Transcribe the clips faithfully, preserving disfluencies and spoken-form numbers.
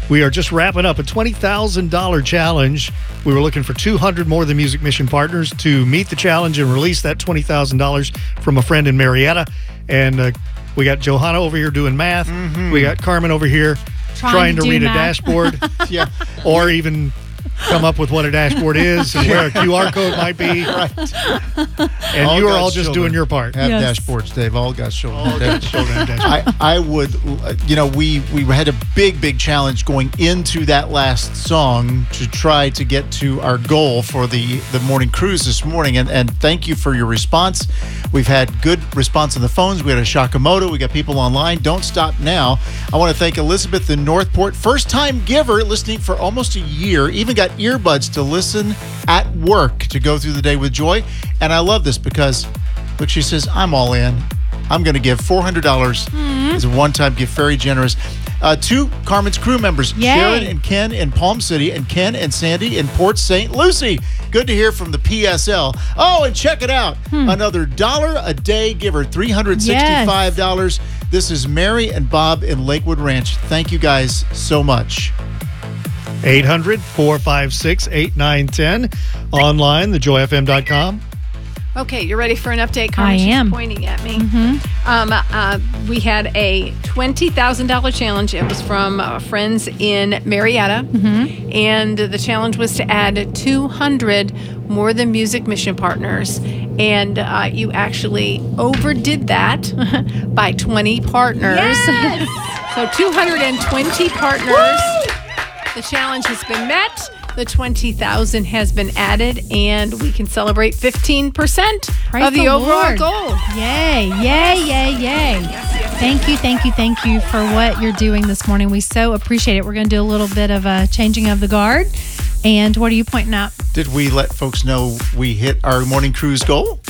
We are just wrapping up a twenty thousand dollars challenge. We were looking for two hundred more than Music Mission partners to meet the challenge and release that twenty thousand dollars from a friend in Marietta. And uh, we got Johanna over here doing math. Mm-hmm. We got Carmen over here trying, trying to, to read math. a dashboard. yeah. Or even come up with what a dashboard is and where a Q R code might be. Right. And all you are all just children doing your part. Have yes. dashboards, Dave. All God's children. All God's children have dashboards. I, I would, you know, we, we had a big, big challenge going into that last song to try to get to our goal for the, the morning cruise this morning. And, and thank you for your response. We've had good response on the phones. We had a Shakamoto. We got people online. Don't stop now. I want to thank Elizabeth in Northport. First-time giver, listening for almost a year. Even got earbuds to listen at work to go through the day with joy. And I love this because, look, she says, I'm all in. I'm going to give four hundred dollars mm-hmm. as a one-time gift. Very generous. Uh, two Carmen's crew members, Yay. Sharon and Ken in Palm City, and Ken and Sandy in Port Saint Lucie. Good to hear from the P S L. Oh, and check it out. Hmm. Another dollar a day giver, three hundred sixty-five dollars. Yes. This is Mary and Bob in Lakewood Ranch. Thank you guys so much. eight hundred, four five six, eight nine one zero. Online, the joy f m dot com. Okay, you ready for an update? Carmen, I am. She's pointing at me. Mm-hmm. Um, uh, we had a twenty thousand dollars challenge. It was from uh, friends in Marietta. Mm-hmm. And the challenge was to add two hundred More Than Music Mission partners. And uh, you actually overdid that by twenty partners. Yes! So two hundred twenty partners. Woo! The challenge has been met. The twenty thousand has been added, and we can celebrate fifteen percent of the, the overall Lord. goal. Yay, yay, yay, yay. Yes, yes. Thank you, thank you, thank you for what you're doing this morning. We so appreciate it. We're going to do a little bit of a changing of the guard. And what are you pointing out? Did we let folks know we hit our morning cruise goal?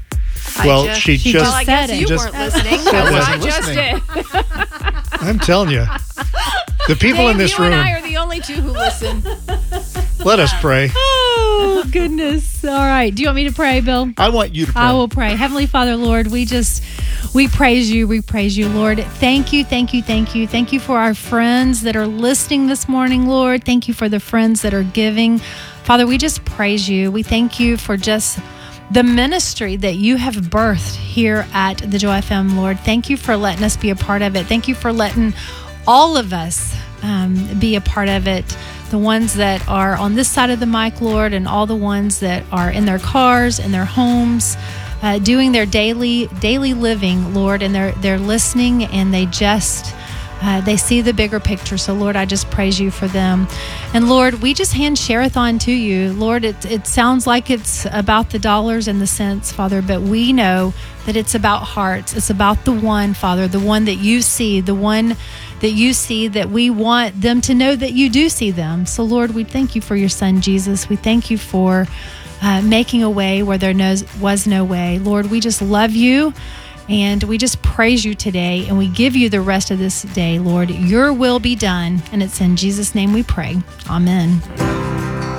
I Well, just, she she just well, I guess said it. you Just- weren't listening. I That's what wasn't I just listening. did. I'm telling you. The people Dave, in this you room, and I are the only two who listen. let us pray. Oh, goodness. All right. Do you want me to pray, Bill? I want you to pray. I will pray. Heavenly Father, Lord, we just, we praise you. We praise you, Lord. Thank you, thank you, thank you. Thank you for our friends that are listening this morning, Lord. Thank you for the friends that are giving. Father, we just praise you. We thank you for just the ministry that you have birthed here at the Joy F M, Lord. Thank you for letting us be a part of it. Thank you for letting all of us um, be a part of it. The ones that are on this side of the mic, Lord, and all the ones that are in their cars, in their homes, uh, doing their daily daily living, Lord, and they're they're listening and they just uh, they see the bigger picture. So, Lord, I just praise you for them. And Lord, we just hand Share-a-thon to you. Lord, it it sounds like it's about the dollars and the cents, Father, but we know that it's about hearts. It's about the one, Father, the one that you see, the one that you see, that we want them to know that you do see them. So, Lord, we thank you for your son, Jesus. We thank you for uh, making a way where there no, was no way. Lord, we just love you and we just praise you today, and we give you the rest of this day, Lord. Your will be done, and it's in Jesus' name we pray. Amen.